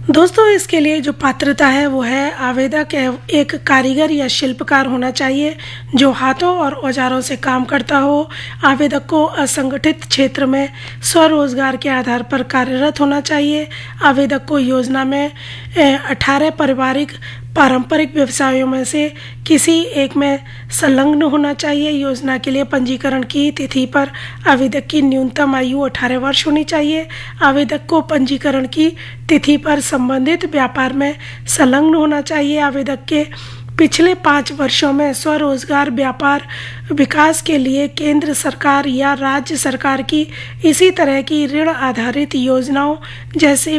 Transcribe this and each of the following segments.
दोस्तों, इसके लिए जो पात्रता है वो है आवेदक एक कारीगर या शिल्पकार होना चाहिए जो हाथों और औजारों से काम करता हो। आवेदक को असंगठित क्षेत्र में स्वरोजगार के आधार पर कार्यरत होना चाहिए। आवेदक को योजना में 18 पारंपरिक व्यवसायों में से किसी एक में संलग्न होना चाहिए। योजना के लिए पंजीकरण की तिथि पर आवेदक की न्यूनतम आयु 18 वर्ष होनी चाहिए। आवेदक को पंजीकरण की तिथि पर संबंधित व्यापार में संलग्न होना चाहिए। आवेदक के पिछले 5 वर्षों में स्वरोजगार व्यापार विकास के लिए केंद्र सरकार या राज्य सरकार की इसी तरह की ऋण आधारित योजनाओं जैसे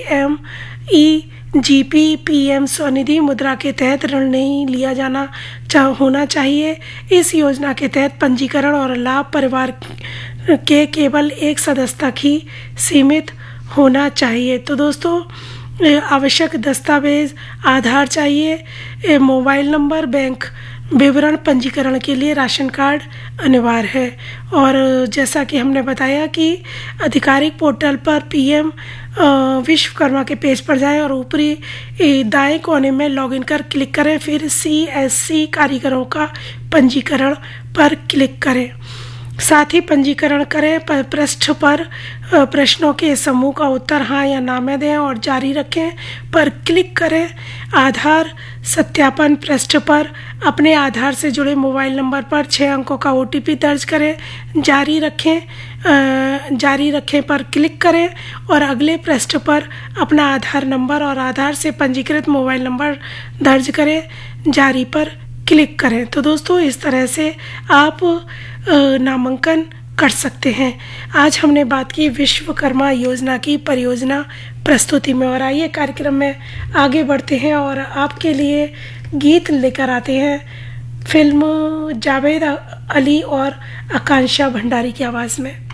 PMEGP PM स्वनिधि मुद्रा के तहत ऋण नहीं लिया होना चाहिए। इस योजना के तहत पंजीकरण और लाभ परिवार के केवल एक सदस्य तक ही सीमित होना चाहिए। तो दोस्तों, आवश्यक दस्तावेज आधार चाहिए, मोबाइल नंबर, बैंक विवरण, पंजीकरण के लिए राशन कार्ड अनिवार्य है। और जैसा कि हमने बताया कि आधिकारिक पोर्टल पर PM विश्वकर्मा के पेज पर जाएं और ऊपरी दाएं कोने में लॉगिन कर क्लिक करें, फिर CSC कारीगरों का पंजीकरण पर क्लिक करें। साथ ही पंजीकरण करें पृष्ठ पर प्रश्नों के समूह का उत्तर हाँ या ना में दें और जारी रखें पर क्लिक करें। आधार सत्यापन पृष्ठ पर अपने आधार से जुड़े मोबाइल नंबर पर 6 अंकों का OTP दर्ज करें। जारी रखें पर क्लिक करें और अगले पृष्ठ पर अपना आधार नंबर और आधार से पंजीकृत मोबाइल नंबर दर्ज करें। जारी पर क्लिक करें। तो दोस्तों, इस तरह से आप नामांकन कर सकते हैं। आज हमने बात की विश्वकर्मा योजना की परियोजना प्रस्तुति में। और आइए कार्यक्रम में आगे बढ़ते हैं और आपके लिए गीत लेकर आते हैं फिल्म जावेद अली और आकांक्षा भंडारी की आवाज़ में।